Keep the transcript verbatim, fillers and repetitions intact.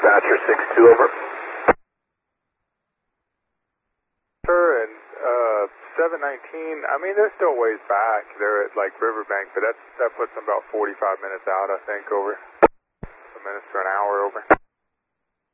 Dispatcher six two, over. Sir, and uh, seven nineteen, I mean, they're still ways back. They're at, like, Riverbank, but that's, that puts them about forty-five minutes out, I think, over. Some minutes to an hour, over.